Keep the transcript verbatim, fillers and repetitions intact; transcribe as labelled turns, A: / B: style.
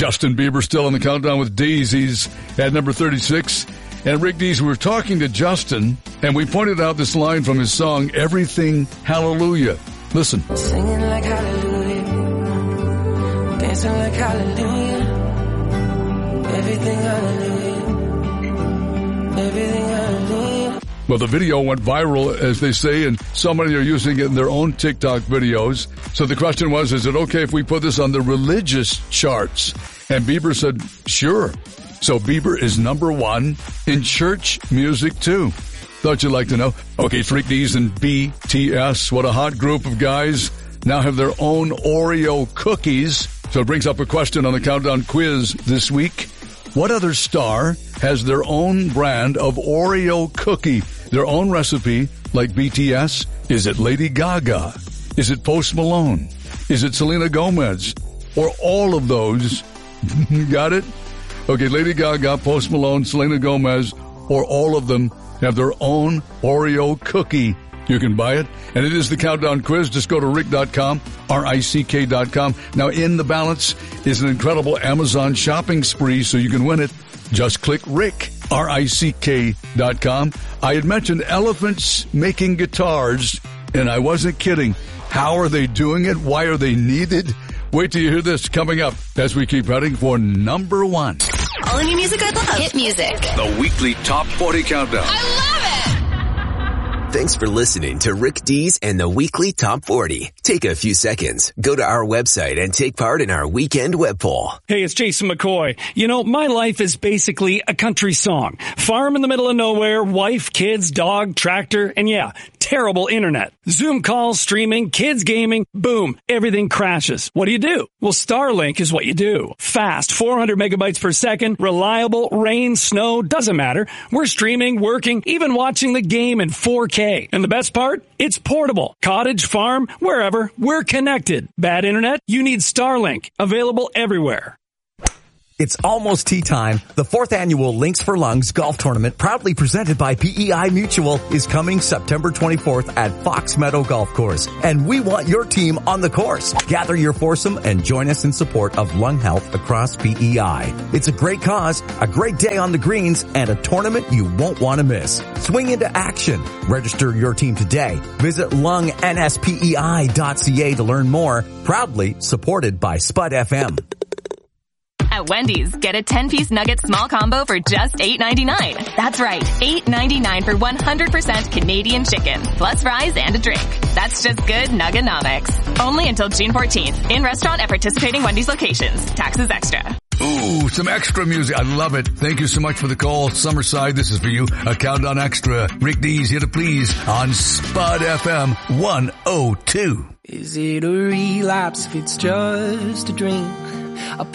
A: Justin Bieber still on the countdown with D's. He's at number thirty-six. And Rick Dees, we were talking to Justin, and we pointed out this line from his song, Everything Hallelujah. Listen.
B: Singing like hallelujah, dancing like hallelujah, everything hallelujah, everything hallelujah.
A: Well, the video went viral, as they say, and so many are using it in their own TikTok videos. So the question was, is it okay if we put this on the religious charts? And Bieber said, sure. So Bieber is number one in church music, too. Thought you'd like to know. Okay, it's Rick Dees and B T S. What a hot group of guys. Now have their own Oreo cookies. So it brings up a question on the Countdown quiz this week. What other star has their own brand of Oreo cookie? Their own recipe, like B T S? Is it Lady Gaga? Is it Post Malone? Is it Selena Gomez? Or all of those? Got it? Okay, Lady Gaga, Post Malone, Selena Gomez, or all of them have their own Oreo cookie. You can buy it, and it is the Countdown Quiz. Just go to rick dot com, R I C K dot com. Now, in the balance is an incredible Amazon shopping spree, so you can win it. Just click Rick, R I C K dot com. I had mentioned elephants making guitars, and I wasn't kidding. How are they doing it? Why are they needed? Wait till you hear this coming up as we keep heading for number one.
C: All the new music I love. Hit music.
D: The weekly Top forty Countdown.
C: I love it!
E: Thanks for listening to Rick Dees and the weekly Top forty. Take a few seconds, go to our website and take part in our weekend web poll.
F: Hey, it's Jason McCoy. You know, my life is basically a country song. Farm in the middle of nowhere, wife, kids, dog, tractor, and yeah, terrible internet. Zoom calls, streaming, kids gaming, boom, everything crashes. What do you do? Well, Starlink is what you do. Fast, four hundred megabytes per second, reliable, rain, snow, doesn't matter. We're streaming, working, even watching the game in four K. And the best part? It's portable. Cottage, farm, wherever, we're connected. Bad internet? You need Starlink. Available everywhere.
G: It's almost tea time. The fourth annual Links for Lungs golf tournament, proudly presented by P E I Mutual, is coming September twenty-fourth at Fox Meadow Golf Course. And we want your team on the course. Gather your foursome and join us in support of lung health across P E I. It's a great cause, a great day on the greens, and a tournament you won't want to miss. Swing into action. Register your team today. Visit lung n s p e i dot c a to learn more. Proudly supported by Spud F M.
H: At Wendy's, get a ten-piece nugget small combo for just eight ninety-nine. That's right, eight ninety-nine for one hundred percent Canadian chicken, plus fries and a drink. That's just good Nuggonomics. Only until June fourteenth. In restaurant at participating Wendy's locations. Taxes extra.
A: Ooh, some extra music. I love it. Thank you so much for the call. Summerside, this is for you. A Countdown Extra. Rick Dees here to please on Spud F M one oh two.
B: Is it a relapse if it's just a drink? A